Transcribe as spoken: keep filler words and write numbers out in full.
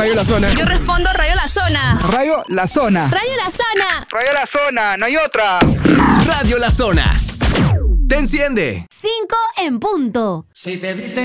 Radio La Zona. Yo respondo Radio La Zona. Radio La Zona. Radio La Zona. Radio La Zona, no hay otra. Radio La Zona. Te enciende. Cinco en punto. Si te dicen